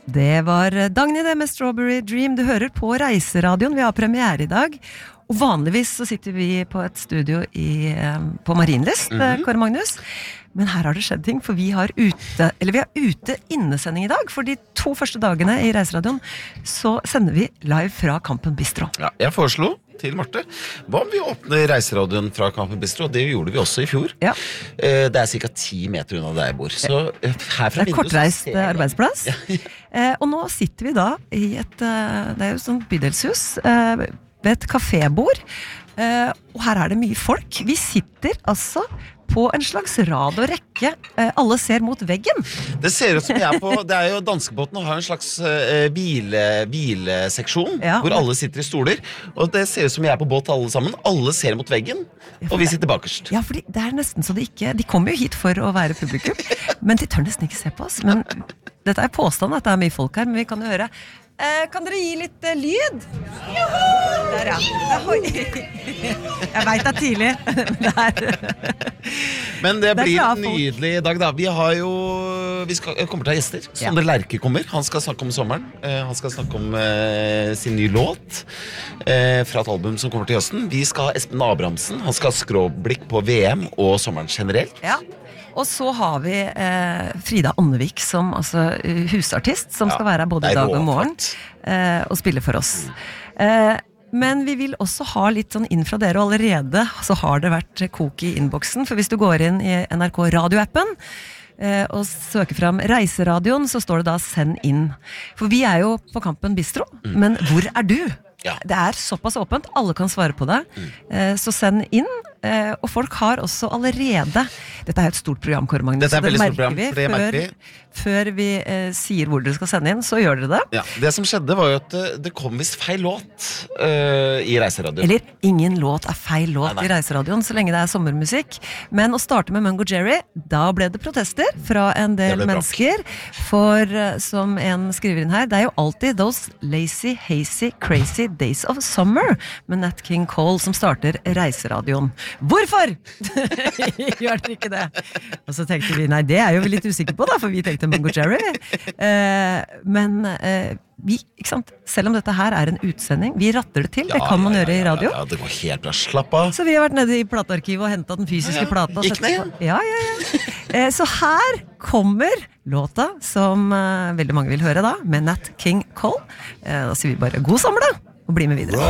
Det var Dagny det med Strawberry Dream. Du hører på Reiseradioen. Vi har premiere I dag. Og vanligvis så sitter vi på et studio på Marienlyst, Kåre Magnus. Men her har det skjedd ting, for vi har ute innesending I dag. For de 2 første dagene I Reiseradioen så sender vi live fra Kampen Bistro. Ja, jeg foreslo til Marte, hva om vi åpner Reiseradioen fra Kampen Bistro? Det gjorde vi også I fjor. Ja. Det cirka 10 meter unna der jeg bor. Så herfra det kortreist arbeidsplass. Og nå sitter vi da I det jo sånn bydelshus, ved et kafébord. Og her det mye folk. Vi sitter altså på en slags rad og rekke. Alle ser mot veggen. Det ser ut som jeg på, det jo danskebåten og har en slags hvileseksjon, hvor alle sitter I stoler. Og det ser ut som jeg på båt alle sammen. Alle ser mot veggen, og vi sitter bakerst. Ja, fordi det nesten så de kommer jo hit for å være publikum, men de tør nesten ikke se på oss. Men dette påstand at det mye folk her, men vi kan jo høre. Kan dere gi litt lyd? Der ja. Jeg vet det tidlig. Men det blir en nydelig dag da. Vi kommer til å ha gjester. Sondre Lerche kommer. Han skal snakke om sommeren. Han skal snakke om sin nye låt fra et album som kommer til høsten. Vi skal ha Espen Abrahamsen. Han skal ha skråblikk på VM og sommeren generelt. Ja. Og så har vi Frida Ånnevik som husartist, som skal være både I dag og morgen og spille for oss. Men vi vil også ha litt sånn inn fra dere, og allerede så har det vært kok I innboksen, for hvis du går inn I NRK radioappen og søker frem Reiseradioen, så står det da send inn. For vi jo på Kampen Bistro, men hvor du? Ja. Det såpass åpent, alle kan svare på det. Så send inn, og folk har også allerede, dette et stort program, Kåre Magnus, dette et veldig stort program, det merker vi. Før vi sier hvor dere skal sende inn, så gjør dere det. Ja, det som skjedde var jo at det kom vist feil låt I Reiseradioen. Eller ingen låt feil låt I Reiseradioen, så lenge det sommermusikk. Men å starte med Mungo Jerry, da ble det protester fra en del mennesker. For som en skriver inn her, det jo alltid those lazy, hazy, crazy days of summer med Nat King Cole som starter Reiseradioen. Hvorfor? Gjør dere ikke det? Og så tenkte vi, nei, det jo vi litt usikre på da, for vi tenkte Mungo Jerry. Men vi, ikke sant? Selv om dette her en utsending, vi ratter det til, det kan man gjøre I radio. Ja, det går helt bra, slapp av. Så vi har vært nede I platearkivet og hentet den fysiske plata. Gikk ned, ja. Så her kommer låta som veldig mange vil høre da, med Nat King Cole. Da sier vi bare god sommer da, og bli med videre.